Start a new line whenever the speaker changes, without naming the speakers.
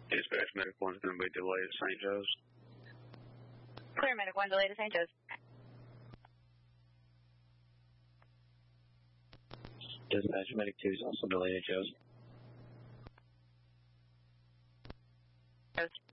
Dispatch Medic 1's going to be delayed at St. Joe's.
Clear Medic 1 delayed at St. Joe's.
Dispatch Medic 2 is also delayed at Joe's.
Joe's.